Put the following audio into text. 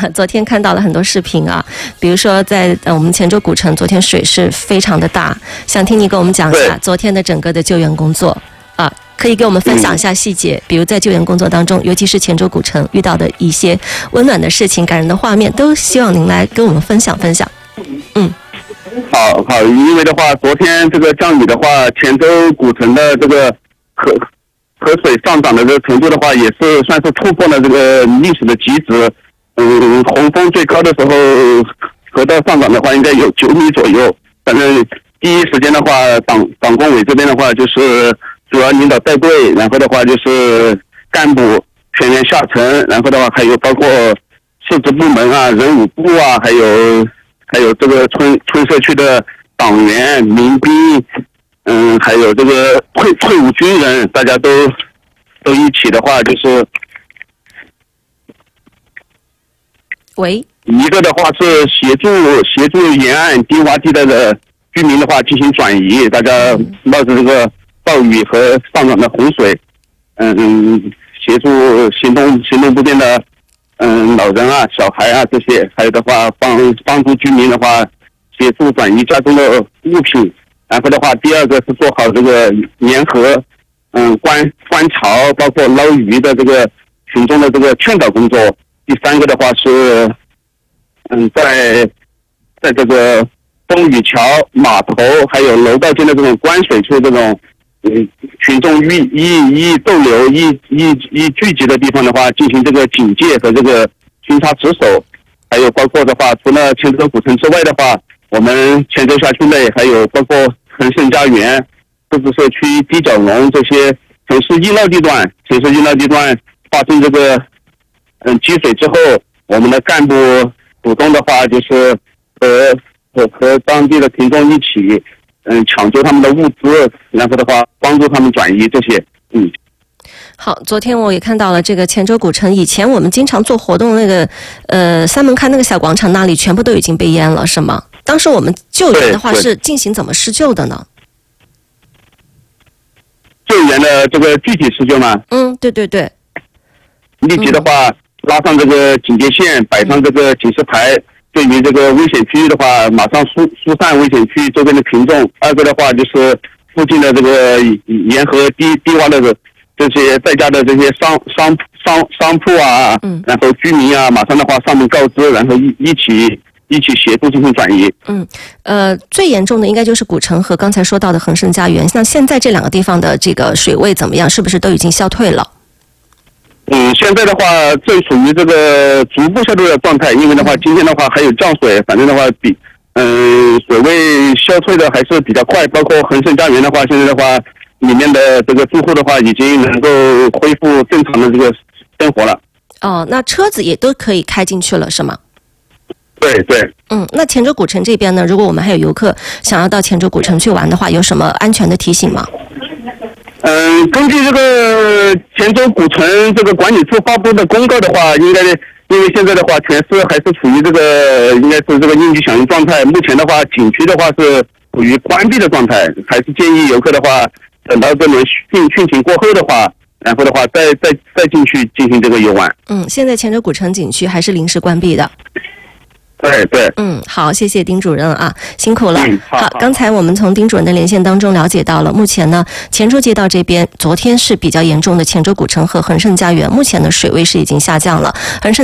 昨天看到了很多视频啊，比如说在我们黔州古城，昨天水势非常的大，想听你跟我们讲一下昨天的整个的救援工作啊，可以给我们分享一下细节，比如在救援工作当中，尤其是黔州古城遇到的一些温暖的事情、感人的画面，都希望您来跟我们分享分享。 好，因为的话，昨天这个降雨的话，黔州古城的这个河水上涨的这个程度的话，也是算是突破了这个历史的极值。洪峰最高的时候，河道上涨的话应该有9米左右。反正第一时间的话，党工委这边的话就是主要领导带队，然后的话就是干部全员下沉，然后的话还有包括市直部门啊、人武部啊，还有这个村社区的党员、民兵，还有这个退伍军人，大家都一起的话，就是一个的话是协助沿岸低洼地带的居民的话进行转移，大家冒着这个暴雨和上涨的洪水，协助行动不便的老人啊、小孩啊这些，还有的话帮助居民的话协助转移家中的物品，然后的话第二个是做好这个沿河观潮，包括捞鱼的这个群众的这个劝导工作。第三个的话是在这个风雨桥、码头还有楼道间的这种关水处这种群众易逗留、易聚集的地方的话，进行这个警戒和这个巡查值守。还有包括的话，除了黔州古城之外的话，我们黔州辖区内还有包括恒盛家园、自治社区、低角龙这些城市易涝地段发生这个积水之后，我们的干部主动的话就是和当地的群众一起抢救他们的物资，然后的话帮助他们转移这些。 好，昨天我也看到了这个黔州古城，以前我们经常做活动那个三门开那个小广场那里全部都已经被淹了，是吗？当时我们救援的话是进行怎么施救的呢？ 救援的这个具体施救吗？ 对。 立即的话拉上这个警戒线，摆上这个警示牌，对于这个危险区域的话马上疏散危险区周边的群众。二个的话就是附近的这个沿河低洼的这些在家的这些商铺啊，然后居民啊，马上的话上门告知，然后一起协助进行转移。 最严重的应该就是古城和刚才说到的恒盛家园。像现在这两个地方的这个水位怎么样？是不是都已经消退了？ 现在的话正处于这个逐步消退的状态，因为的话今天的话还有降水，反正的话比水位消退的还是比较快。包括恒盛家园的话，现在的话里面的这个住户的话已经能够恢复正常的这个生活了。 那车子也都可以开进去了是吗？ 对。 那黔州古城这边呢，如果我们还有游客想要到黔州古城去玩的话，有什么安全的提醒吗？ 根据这个黔州古城这个管理处发布的公告的话，因为现在的话全市还是处于这个应该是这个应急响应状态，目前的话景区的话是处于关闭的状态，还是建议游客的话等到这轮汛情过后的话，然后的话再进去进行这个游玩。 现在黔州古城景区还是临时关闭的。 对。 好，谢谢丁主任啊，辛苦了。 好， 刚才我们从丁主任的连线当中了解到了，目前呢，黔州街道这边昨天是比较严重的黔州古城和恒盛家园，目前的水位是已经下降了。恒盛